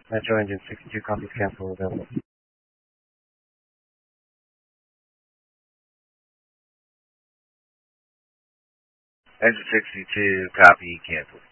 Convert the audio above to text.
Metro engine 62 copies cancel available. Engine 62 copy cancel.